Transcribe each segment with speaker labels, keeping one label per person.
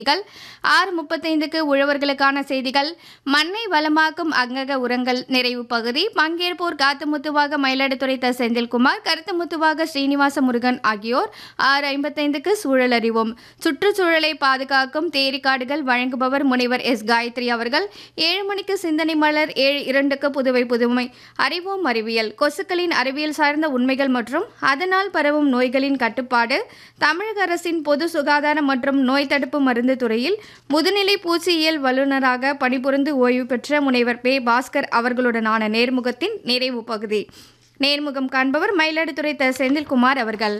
Speaker 1: 6:35க்கு உழவர்களுக்கான செய்திகள். மண்ணை வளமாக்கும் அங்கக உரங்கள் நிறைவு பகுதி. பங்கேற்போர் காத்துமுத்துவாக மயிலாடுதுறை த. செந்தில்குமார், கருத்துமுத்துவாக ஸ்ரீனிவாச முருகன் ஆகியோர். 6:55க்கு சூழல் அறிவோம். சுற்றுச்சூழலை பாதுகாக்கும் தேரிக்காடுகள் வழங்குபவர் முனைவர் எஸ். காயத்ரி அவர்கள். 7 மணிக்கு சிந்தனை மலர். 7:02க்கு புதுவை புதுமை. அறிவோம் அறிவியல். கொசுக்களின் அறிவியல் சார்ந்த உண்மைகள் மற்றும் அதனால் பரவும் நோய்களின் கட்டுப்பாடு. தமிழக அரசின் பொது சுகாதாரம் மற்றும் நோய் தடுப்பு மருந்து துறையில் முதுநிலை பூச்சியியல் வல்லுநராக பணிபுரிந்து ஓய்வு பெற்ற முனைவர் பே. பாஸ்கர் அவர்களுடனான நேர்முகத்தின் நிறைவு பகுதி. நேர்முகம் காண்பவர் மயிலாடுதுறை த. செந்தில்குமார் அவர்கள்.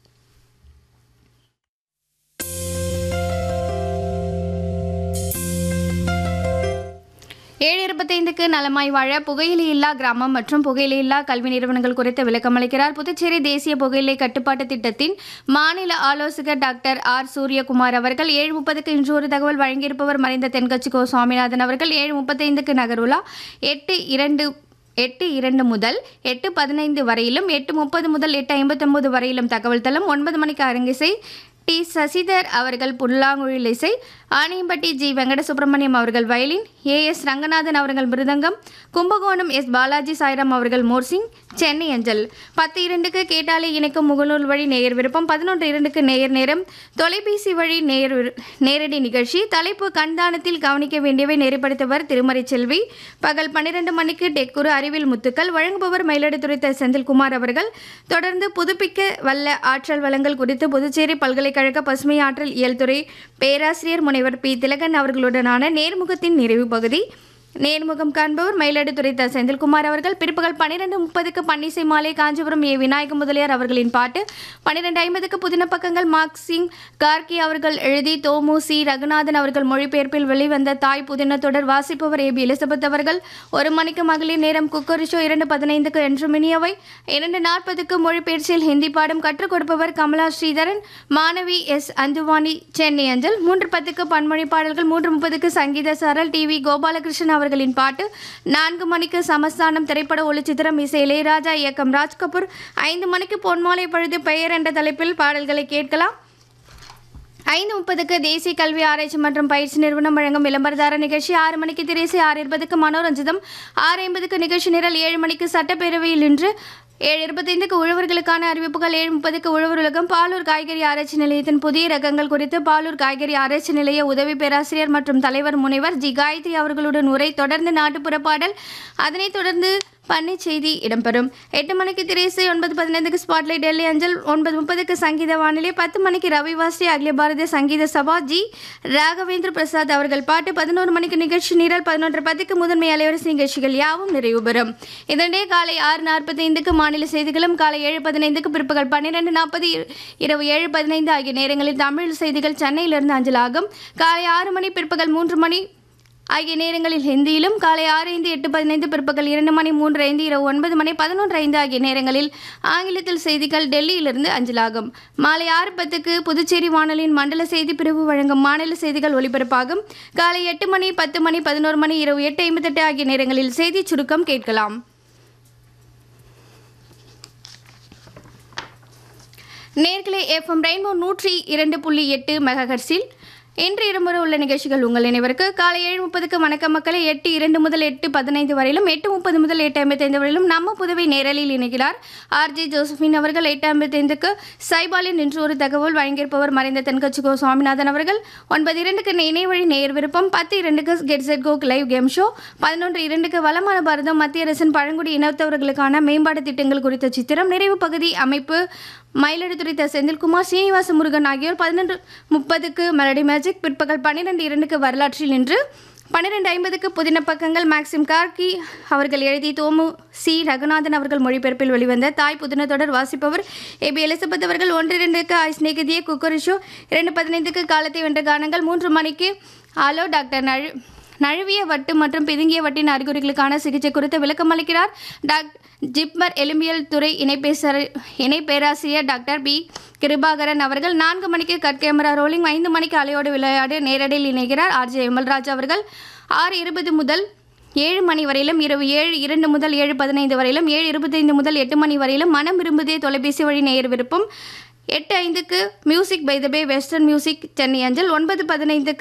Speaker 1: 7:25க்கு நலமாய் வாழ புகையிலை இல்லா கிராமம் மற்றும் புகையிலை இல்லா கல்வி நிறுவனங்கள் குறித்து விளக்கமளிக்கிறார் புதுச்சேரி தேசிய புகையிலை கட்டுப்பாட்டு திட்டத்தின் மாநில ஆலோசகர் டாக்டர் ஆர். சூரியகுமார் அவர்கள். 7:30க்கு இன்று ஒரு தகவல் வழங்கியிருப்பவர் மறைந்த தென்கட்சி கோ. சுவாமிநாதன் அவர்கள். 7:35க்கு நகருலா. 8:02 முதல் 8:15 வரையிலும், 8:30 முதல் 8:59 வரையிலும் தகவல் தளம். 9 மணிக்கு அரங்கிசை. டி. சசிதர் அவர்கள் புல்லாங்குழல் இசை. ஆணியம்பட்டி ஜி. வெங்கட சுப்பிரமணியம் அவர்கள் வயலின். ஏ.எஸ். ரங்கநாதன் அவர்கள் மிருதங்கம். கும்பகோணம் எஸ். பாலாஜி சாய்ராம் அவர்கள் மோர்சிங். சென்னை அஞ்சல். 10:02க்கு கேட்டாலே இணைக்கும் முகநூல் வழி நேயர் விருப்பம். 11:02க்கு நேயர் நேரம். தொலைபேசி வழி நேரடி நிகழ்ச்சி. தலைப்பு கண்தானத்தில் கவனிக்க வேண்டியவை. நெறிப்படுத்துவர் திருமறை செல்வி. பகல் 12 மணிக்கு டெக்குரு அறிவியல் முத்துக்கள் வழங்குபவர் மயிலாடுதுறை த. செந்தில்குமார் அவர்கள். தொடர்ந்து புதுப்பிக்க வல்ல ஆற்றல் வளங்கள் குறித்து புதுச்சேரி பல்கலைக்கழக பசுமை ஆற்றல் இயல் துறை பேராசிரியர் முனைவர் பி. திலகன் அவர்களுடனான நேர்முகத்தின் நிறைவு பகுதி. நேர்முகம் காண்பவர் மயிலாடுதுறை த. செந்தில்குமார் அவர்கள். பிற்பகல் 12:30க்கு பன்னிசை மாலை. காஞ்சிபுரம் ஏ. விநாயக முதலியார் அவர்களின் பாட்டு. 12:50க்கு புதின பக்கங்கள். மார்க்சிங் கார்கி அவர்கள் எழுதி தோமு சி. ரகுநாதன் அவர்கள் மொழிபெயர்ப்பில் வெளிவந்த தாய் புதின தொடர் வாசிப்பவர் ஏ. பி. எலிசபெத் அவர்கள். 1 மணிக்கு மகளிர் நேரம். Cookery show. 2:15க்கு என்று மினியவை. 2:40க்கு மொழிபெயர்ச்சியில் ஹிந்தி பாடம் கற்றுக் கொடுப்பவர் கமலா ஸ்ரீதரன். மாணவி எஸ். அந்துவானி. சென்னை அஞ்சல். 3:10க்கு பன்மொழி பாடல்கள். 3:30க்கு சங்கீத சாரல். டி. வி. கோபாலகிருஷ்ணன் அவர்களின் பாட்டு. 4 மணிக்கு சமஸ்தானம் திரைப்பட ஒளிச்சித்திரம். இசை இளையராஜா, இயக்கம் ராஜ் கபூர். 5 மணிக்கு பொன்மாலை பழுது பெயர் என்ற தலைப்பில் பாடல்களை கேட்கலாம். 5:30க்கு தேசிய கல்வி ஆராய்ச்சி மற்றும் பயிற்சி நிறுவனம் வழங்கும் விளம்பரதார நிகழ்ச்சி. 6 மணிக்கு திரைசை. 6:20க்கு மனோரஞ்சிதம். 6:50க்கு நிகழ்ச்சி நிரல். 7 மணிக்கு சட்டப்பேரவையில் இன்று. 7:25க்கு உழவர்களுக்கான அறிவிப்புகள். 7:30க்கு உழவர் உலகம். பாலூர் காய்கறி ஆராய்ச்சி நிலையத்தின் புதிய ரகங்கள் குறித்து பாலூர் காய்கறி ஆராய்ச்சி நிலைய உதவி பேராசிரியர் மற்றும் தலைவர் முனைவர் ஜி. காயத்ரி அவர்களுடன் உரை. தொடர்ந்து நாட்டுப்புற பாடல். அதனைத் தொடர்ந்து பண்ணை செய்தி இடம்பெறும். 8 மணிக்கு திரைசை. 9:15க்கு ஸ்பாட்லைட் டெல்லி அஞ்சல். 9:30க்கு சங்கீத வானிலை. 10 மணிக்கு ரவிவாஸ்ரீ அகில பாரதிய சங்கீத சபா ஜி. ராகவேந்திர பிரசாத் அவர்கள் பாட்டு. 11 மணிக்கு நிகழ்ச்சி நிரல். 11:10க்கு முதன்மை அலைவரிசை நிகழ்ச்சிகள் யாவும் நிறைவு பெறும். இதனிடையே காலை 6:45க்கு மாநில செய்திகளும். காலை 7:15க்கு பிற்பகல் 12:40 இரவு 7:15 ஆகிய நேரங்களில் தமிழ் செய்திகள் சென்னையிலிருந்து அஞ்சலாகும். காலை 6 மணி பிற்பகல் 3 மணி ஆகிய நேரங்களில் ஹிந்தியிலும். காலை 6:05 8:15 பிற்பகல் 2 மணி 3:05 இரவு 9 மணி 11:05 ஆகிய நேரங்களில் ஆங்கிலத்தில் செய்திகள் டெல்லியிலிருந்து அஞ்சலாகும். மாலை 6:10க்கு புதுச்சேரி வானொலியின் மண்டல செய்தி பிரிவு வழங்கும் மாநில செய்திகள் ஒலிபரப்பாகும். காலை 8 மணி 10 மணி 11 மணி இரவு 8:58 ஆகிய நேரங்களில் செய்தி சுருக்கம் கேட்கலாம். நேர்களே, எஃப்எம் ரெயின்போ 102.8 மெகாஹெர்ட்ஸில் இன்று இடம்பெற உள்ள நிகழ்ச்சிகள் உங்கள் நினைவிற்கு. காலை 7:30க்கு வணக்கம் மக்களை. 8:02 முதல் 8:15 வரையிலும், 8:30 முதல் 8:55 வரையிலும் நம்ம புதுவை நேரலில் இணைகிறார் ஆர்.ஜே. ஜோசபின் அவர்கள். 8:55க்கு சைபாலின் இன்று ஒரு தகவல் வழங்கியிருப்பவர் மறைந்த தென்கட்சி கோ. சுவாமிநாதன் அவர்கள். 9:02க்கு இணையவழி நேயர் விருப்பம். 10:02க்கு get set go live game show. 11:02க்கு வளமான பாரதம் மத்திய அரசின் பழங்குடி இனத்தவர்களுக்கான மேம்பாட்டு திட்டங்கள் குறித்த சித்திரம். நிறைவு பகுதி. அமைப்பு மயிலாடுதுறை த. செந்தில்குமார், ஸ்ரீனிவாச முருகன் ஆகியோர். 11:30க்கு மெலடி மேஜிக். பிற்பகல் 12:02க்கு வரலாற்றில் இன்று. 12:50க்கு புதின பக்கங்கள். மாக்சிம் கார்கி அவர்கள் எழுதி தோமு சி. ரகுநாதன் அவர்கள் மொழிபெயர்ப்பில் வெளிவந்த தாய் புதின தொடர் வாசிப்பவர் ஏ. பி. எலிசபெத் அவர்கள். 1:02க்கு ஐ ஸ்நேகிதியே குக்கரி ஷோ. 2:15க்கு காலத்தை வென்ற கானங்கள். 3 மணிக்கு ஹலோ டாக்டர் நழுவிய வட்டு மற்றும் பிதுங்கிய வட்டின் அறிகுறிகளுக்கான சிகிச்சை குறித்து விளக்கம் அளிக்கிறார் ஜிப்மர் எலும்பியல் துறை இணை பேராசிரியர் டாக்டர் பி. கிருபாகரன் அவர்கள். 4 மணிக்கு கட் கேமரா ரோலிங். 5 மணிக்கு அலையோடு விளையாடு நேரடியில் இணைகிறார் ஆர்.ஜே. விமல்ராஜ் அவர்கள். 6:20 முதல் 7 மணி வரையிலும், இரவு 7:02 முதல் 7:15 வரையிலும், 7:25 முதல் 8 மணி வரையிலும் மனம் விரும்புதே தொலைபேசி வழி நேயர் விருப்பம். 8:05க்கு music by the pay western music Chennai அஞ்சல். 9:15க்கு